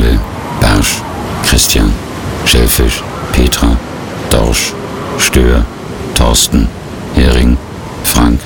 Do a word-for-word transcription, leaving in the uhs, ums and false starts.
Angel, Barsch, Christian, Schellfisch, Petra, Dorsch, Stör, Thorsten, Hering, Frank,